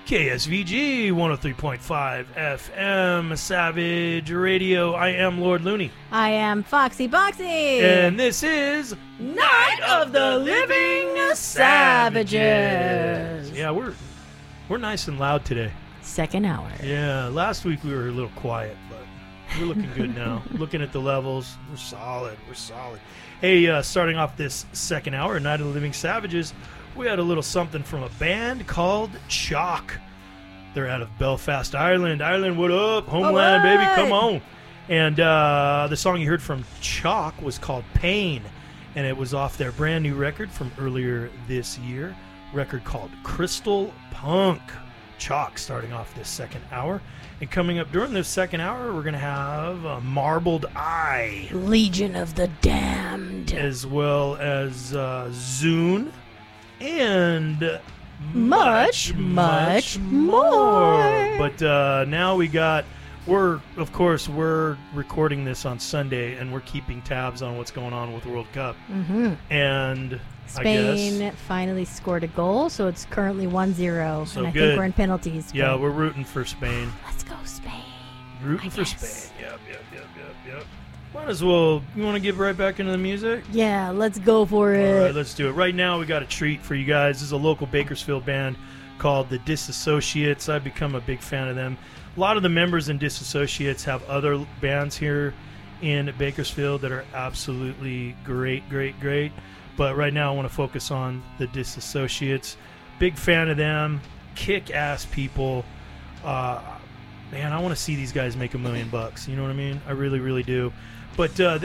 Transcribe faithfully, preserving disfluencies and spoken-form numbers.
K S V G one oh three point five F M, Savage Radio. I am Lord Looney. I am Foxy Boxy. And this is Night of the Living Savages. Yeah, we're we're nice and loud today. Second hour. Yeah, last week we were a little quiet, but we're looking good now. Looking at the levels, we're solid. We're solid. Hey, uh, starting off this second hour, Night of the Living Savages, we had a little something from a band called Chalk. They're out of Belfast, Ireland. Ireland, what up? Homeland, All right. baby, come on. And uh, the song you heard from Chalk was called Pain, and it was off their brand new record from earlier this year, record called Crystal Punk. Chalk starting off this second hour. And coming up during this second hour, we're going to have uh, Marbled Eye, Legion of the Damned. as well as uh, Zune. And Much, much more. But uh, now we got, we're, of course, we're recording this on Sunday, and we're keeping tabs on what's going on with World Cup. Mm-hmm. And Spain I guess, finally scored a goal, so it's currently one zero. So and I good. think we're in penalties. yeah, but we're rooting for Spain. let's go, Spain. Rooting I for guess. Spain. Yep, yep, yep, yep, yep. Might as well, you want to get right back into the music? Yeah, let's go for it. All right, let's do it. Right now, we got a treat for you guys. This is a local Bakersfield band called the Disassociates. I've become a big fan of them. A lot of the members in Disassociates have other bands here in Bakersfield that are absolutely great, great, great. But right now, I want to focus on the Disassociates. Big fan of them. Kick-ass people. Uh, man, I want to see these guys make a million bucks. You know what I mean? I really, really do. But uh,